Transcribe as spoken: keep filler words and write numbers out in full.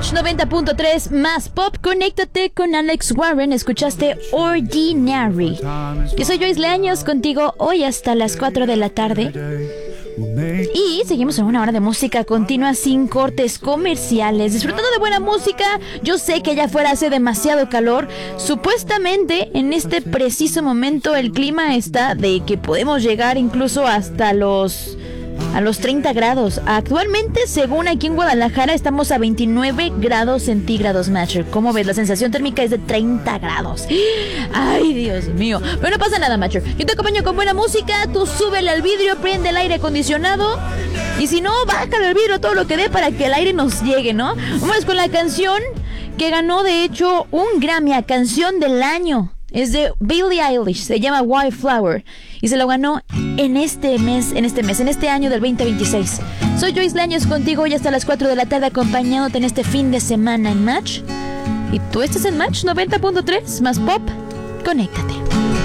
Match noventa punto tres más pop. Conéctate con Alex Warren. Escuchaste Ordinary. Yo soy Joyce Leaños, contigo hoy hasta las cuatro de la tarde. Y seguimos en una hora de música continua sin cortes comerciales, disfrutando de buena música. Yo sé que allá afuera hace demasiado calor. Supuestamente en este preciso momento el clima está de que podemos llegar incluso hasta los a los treinta grados. Actualmente, según aquí en Guadalajara, estamos a veintinueve grados centígrados, Matcher. ¿Cómo ves? La sensación térmica es de treinta grados. Ay, Dios mío. Pero no pasa nada, Matcher. Yo te acompaño con buena música. Tú súbele al vidrio, prende el aire acondicionado. Y si no, bájale al vidrio todo lo que dé para que el aire nos llegue, ¿no? Vamos con la canción que ganó, de hecho, un Grammy a Canción del Año. Es de Billie Eilish, se llama Wildflower y se lo ganó en este mes, en este mes, en este año del veinte veintiséis. Soy Joyce Leaños contigo hoy hasta las cuatro de la tarde, acompañándote en este fin de semana en Match. Y tú estás en Match noventa punto tres más pop. Conéctate.